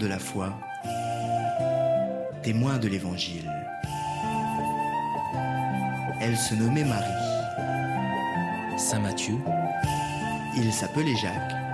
de la foi, témoin de l'Évangile. Elle se nommait Marie. Saint Matthieu. Il s'appelait Jacques.